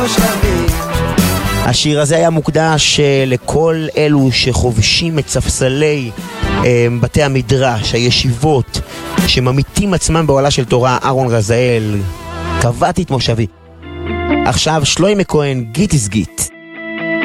השיר הזה היה מוקדש לכל אלו שחובשים את ספסלי בתי המדרש, הישיבות, שממיתים עצמם בעולה של תורה. אהרון רזאל, קבעתי את מושבי. עכשיו שלוימי כהן, גיט איז גיט.